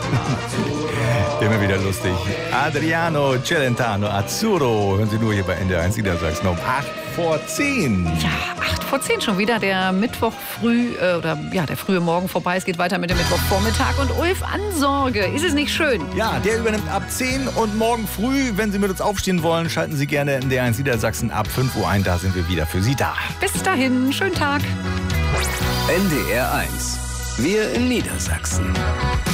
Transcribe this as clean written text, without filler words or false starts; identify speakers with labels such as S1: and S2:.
S1: Immer wieder lustig. Adriano Celentano, Azzurro. Hören Sie nur hier bei NDR1 Niedersachsen um 8:10.
S2: Ja, 8:10 schon wieder. Der Mittwoch früh, der frühe Morgen vorbei. Es geht weiter mit dem Mittwochvormittag. Und Ulf Ansorge, ist es nicht schön?
S1: Ja, der übernimmt ab 10 und morgen früh, wenn Sie mit uns aufstehen wollen, schalten Sie gerne NDR1 Niedersachsen ab 5 Uhr ein. Da sind wir wieder für Sie da.
S2: Bis dahin, schönen Tag.
S3: NDR1. Wir in Niedersachsen.